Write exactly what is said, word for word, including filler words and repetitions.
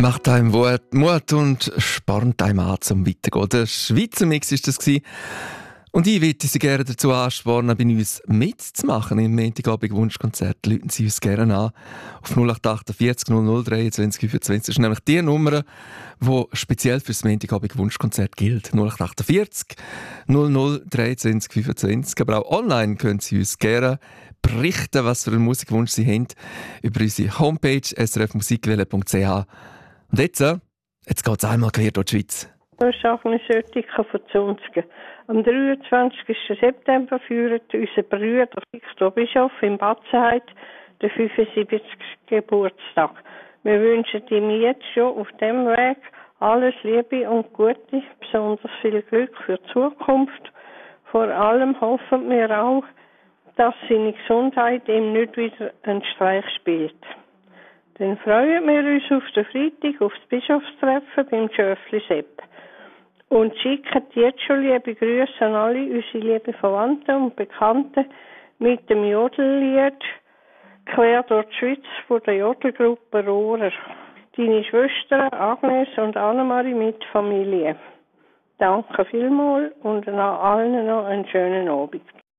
Macht einem Mut, Mut und spornt einem an zum Weitergehen. Der Schweizer Mix war das gewesen. Und ich würde Sie gerne dazu anspornen, bei uns mitzumachen im Montagabend Wunschkonzert. Läuten Sie uns gerne an auf null acht achtundvierzig null null dreiundzwanzig fünfundzwanzig. Das ist nämlich die Nummer, die speziell für das Montagabend Wunschkonzert gilt. null acht achtundvierzig null null dreiundzwanzig fünfundzwanzig. Aber auch online können Sie uns gerne berichten, was für einen Musikwunsch Sie haben, über unsere Homepage s r f musikwelle punkt c h. Und jetzt, äh, jetzt geht es einmal quer durch die Schweiz. Das ist Agnes Oettinger von Zunzgen. Am dreiundzwanzigsten September feiert unser Bruder Viktor Bischof in Batzenheit den fünfundsiebzigsten Geburtstag. Wir wünschen ihm jetzt schon auf dem Weg alles Liebe und Gute, besonders viel Glück für die Zukunft. Vor allem hoffen wir auch, dass seine Gesundheit ihm nicht wieder einen Streich spielt. Dann freuen wir uns auf den Freitag, auf das Bischofstreffen beim Schöfli Sepp. Und schicken jetzt schon liebe Grüße an alle unsere lieben Verwandten und Bekannten mit dem Jodellied «Quer durch die Schweiz» von der Jodelgruppe Rohrer. Deine Schwestern Agnes und Annemarie mit Familie. Danke vielmals und an allen noch einen schönen Abend.